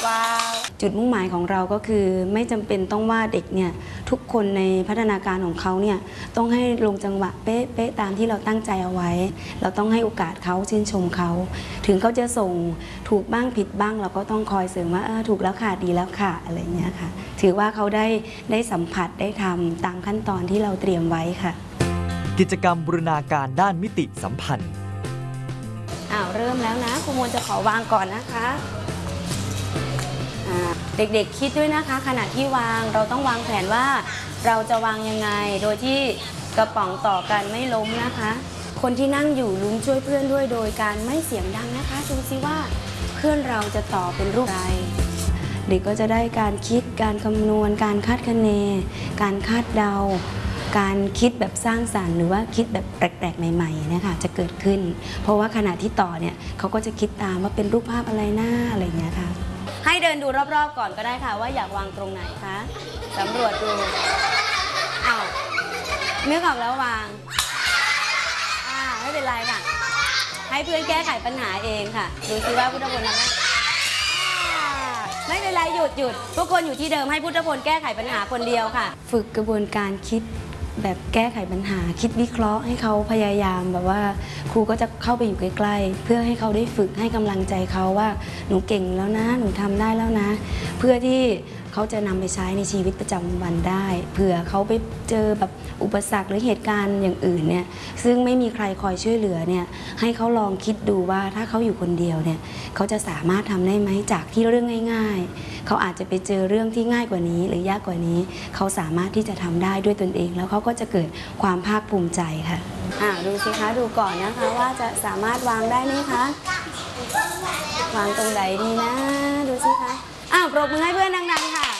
ว้าวจุดมุ่งหมายของเราก็คือไม่จำเป็นต้องว่าเด็กเนี่ยทุกคนในพัฒนาการของเขาเนี่ยต้องให้ลงจังหวะเป๊ะๆตามที่เราตั้งใจเอาไว้เราต้องให้โอกาสเขาชื่นชมเขาถึงเขาจะส่งถูกบ้างผิดบ้างเราก็ต้องคอยเสริมว่าถูกแล้วค่ะดีแล้วค่ะอะไรเงี้ยค่ะถือว่าเขาได้สัมผัสได้ทำตามขั้นตอนที่เราเตรียมไว้ค่ะกิจกรรมบูรณาการด้านมิติสัมพันธ์เริ่มแล้วนะครูมนจะขอวางก่อนนะคะเด็กๆคิดด้วยนะคะขณะที่วางเราต้องวางแผนว่าเราจะวางยังไงโดยที่กระป๋องต่อกันไม่ล้มนะคะคนที่นั่งอยู่ลุ้นช่วยเพื่อนด้วยโดยการไม่เสียงดังนะคะดูซิว่าเพื่อนเราจะต่อเป็นรูปอะไรเด็กก็จะได้การคิดการคำนวณการคาดคะเนการคาดเดาการคิดแบบสร้างสรรค์หรือว่าคิดแบบแปลกๆใหม่ๆนะคะจะเกิดขึ้นเพราะว่าขณะที่ต่อเนี่ยเขาก็จะคิดตามว่าเป็นรูปภาพอะไรหน้าอะไรอย่างเงี้ยค่ะให้เดินดูรอบๆก่อนก็ได้ค่ะว่าอยากวางตรงไหนคะสำรวจดูนึกออกแล้ววางไม่เป็นไรค่ะให้เพื่อนแก้ไขปัญหาเองค่ะดูซิว่าพุทธพลทำได้ไม่เป็นไรหยุดทุกคนอยู่ที่เดิมให้พุทธพลแก้ไขปัญหาคนเดียวค่ะฝึกกระบวนการคิดแบบแก้ไขปัญหาคิดวิเคราะห์ให้เขาพยายามแบบว่าครูก็จะเข้าไปอยู่ใกล้ๆเพื่อให้เขาได้ฝึกให้กำลังใจเขาว่าหนูเก่งแล้วนะหนูทำได้แล้วนะเพื่อที่เขาจะนำไปใช้ในชีวิตประจำวันได้เผื่อเขาไปเจอแบบอุปสรรคหรือเหตุการณ์อย่างอื่นเนี่ยซึ่งไม่มีใครคอยช่วยเหลือเนี่ยให้เขาลองคิดดูว่าถ้าเขาอยู่คนเดียวเนี่ยเขาจะสามารถทำได้ไหมจากที่เรื่องง่ายๆเขาอาจจะไปเจอเรื่องที่ง่ายกว่านี้หรือยากกว่านี้เขาสามารถที่จะทำได้ด้วยตนเองแล้วเขาก็จะเกิดความภาคภูมิใจค่ะดูสิคะดูก่อนนะคะว่าจะสามารถวางได้ไหมคะวางตรงไหนดีนะดูสิคะปรบมือให้เพื่อนดังๆค่ะ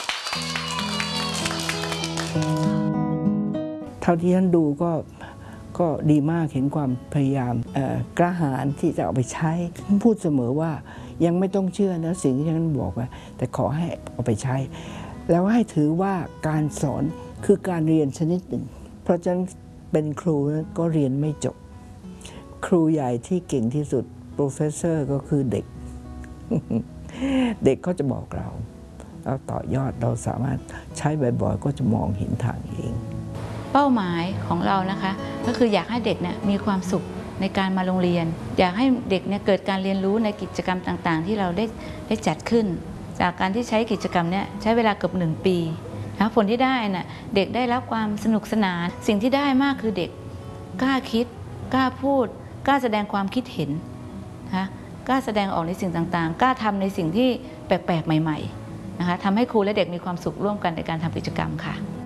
เท่าที่ท่านดูก็ดีมากเห็นความพยายามกล้าหาญที่จะเอาไปใช้พูดเสมอว่ายังไม่ต้องเชื่อนะสิ่งที่ท่านบอกว่าแต่ขอให้เอาไปใช้แล้วให้ถือว่าการสอนคือการเรียนชนิดหนึ่งเพราะฉะนั้นเป็นครูก็เรียนไม่จบครูใหญ่ที่เก่งที่สุดโปรเฟสเซอร์ก็คือเด็ก เด็กก็จะบอกเราต่อยอดเราสามารถใช้บ่อยๆก็จะมองเห็นทางเองเป้าหมายของเรานะคะก็คืออยากให้เด็กเนี่ยมีความสุขในการมาโรงเรียนอยากให้เด็กเนี่ยเกิดการเรียนรู้ในกิจกรรมต่างๆที่เราได้จัดขึ้นจากการที่ใช้กิจกรรมเนี่ยใช้เวลาเกือบ1 ปีนะผลที่ได้น่ะเด็กได้รับความสนุกสนานสิ่งที่ได้มากคือเด็กกล้าคิดกล้าพูดกล้าแสดงความคิดเห็นนะกล้าแสดงออกในสิ่งต่างๆกล้าทำในสิ่งที่แปลกๆใหม่ๆนะคะทำให้ครูและเด็กมีความสุขร่วมกันในการทำกิจกรรมค่ะ